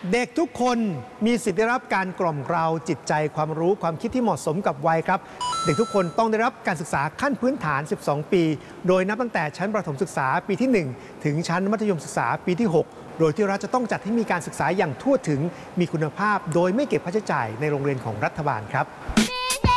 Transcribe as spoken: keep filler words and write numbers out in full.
เด็กทุกคนมีสิทธิ์ได้รับการกล่อมเกลาจิตใจความรู้ความคิดที่เหมาะสมกับวัยครับเด็กทุกคนต้องได้รับการศึกษาขั้นพื้นฐานสิบสองปีโดยนับตั้งแต่ชั้นประถมศึกษาปีที่หนึ่งถึงชั้นมัธยมศึกษาปีที่หกโดยที่รัฐจะต้องจัดให้มีการศึกษาอย่างทั่วถึงมีคุณภาพโดยไม่เก็บค่าใช้จ่ายในโรงเรียนของรัฐบาลครับ